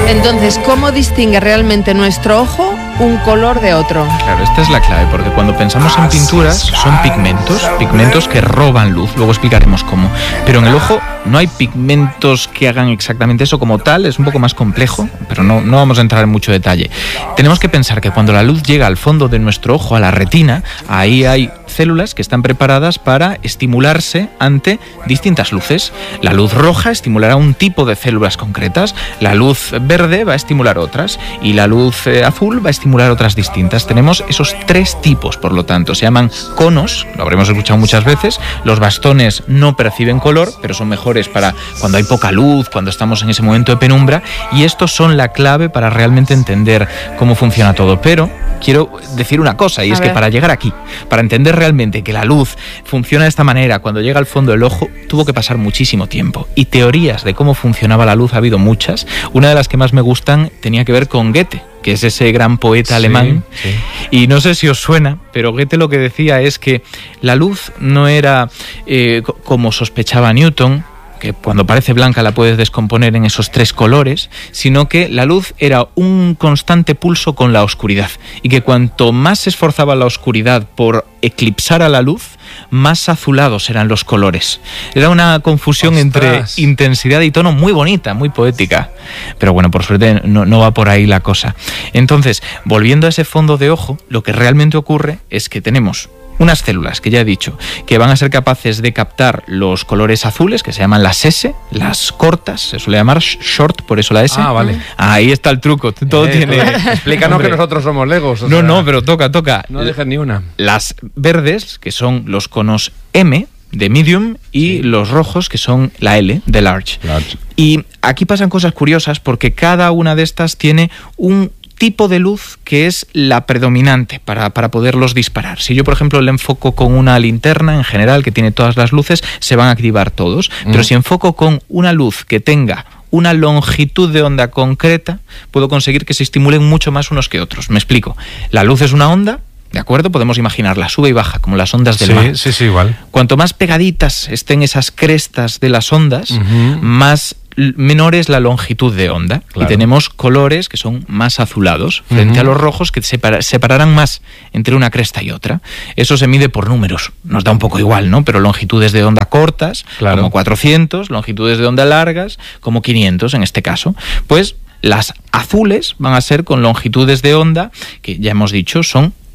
Entonces, ¿cómo distingue realmente nuestro ojo un color de otro? Claro, esta es la clave, porque cuando pensamos en pinturas son pigmentos que roban luz, luego explicaremos cómo. Pero en el ojo no hay pigmentos que hagan exactamente eso como tal, es un poco más complejo, pero no vamos a entrar en mucho detalle. Tenemos que pensar que cuando la luz llega al fondo de nuestro ojo, a la retina, ahí hay células que están preparadas para estimularse ante distintas luces. La luz roja estimulará un tipo de células concretas, la luz verde va a estimular otras y la luz azul va a estimular otras distintas. Tenemos esos tres tipos, por lo tanto, se llaman conos, lo habremos escuchado muchas veces. Los bastones no perciben color, pero son mejores para cuando hay poca luz, cuando estamos en ese momento de penumbra, y estos son la clave para realmente entender cómo funciona todo. Pero quiero decir una cosa, y es que para llegar aquí, para entender realmente que la luz funciona de esta manera cuando llega al fondo del ojo, tuvo que pasar muchísimo tiempo. Y teorías de cómo funcionaba la luz ha habido muchas. Una de las que más me gustan tenía que ver con Goethe, que es ese gran poeta alemán. Sí. Y no sé si os suena, pero Goethe lo que decía es que la luz no era como sospechaba Newton, que cuando parece blanca la puedes descomponer en esos tres colores, sino que la luz era un constante pulso con la oscuridad, y que cuanto más se esforzaba la oscuridad por eclipsar a la luz, más azulados eran los colores. Era una confusión entre intensidad y tono muy bonita, muy poética. Pero bueno, por suerte no va por ahí la cosa. Entonces, volviendo a ese fondo de ojo, lo que realmente ocurre es que tenemos unas células, que ya he dicho, que van a ser capaces de captar los colores azules, que se llaman las S, las cortas, se suele llamar short, por eso la S. Ah, vale. Ahí está el truco, todo tiene... Explícanos. Hombre, que nosotros somos legos. No, pero toca. No dejes ni una. Las verdes, que son los conos M, de medium, y los rojos, que son la L, de large. Y aquí pasan cosas curiosas porque cada una de estas tiene un tipo de luz que es la predominante para poderlos disparar. Si yo, por ejemplo, le enfoco con una linterna en general que tiene todas las luces, se van a activar todos. Pero si enfoco con una luz que tenga una longitud de onda concreta, puedo conseguir que se estimulen mucho más unos que otros. Me explico. La luz es una onda, ¿de acuerdo? Podemos imaginarla, sube y baja, como las ondas del mar. Sí, igual. Cuanto más pegaditas estén esas crestas de las ondas, más menor es la longitud de onda. Claro. Y tenemos colores que son más azulados frente a los rojos, que separarán más entre una cresta y otra. Eso se mide por números, nos da un poco igual, ¿no? Pero longitudes de onda cortas, como 400, longitudes de onda largas, como 500 en este caso. Pues las azules van a ser con longitudes de onda que ya hemos dicho son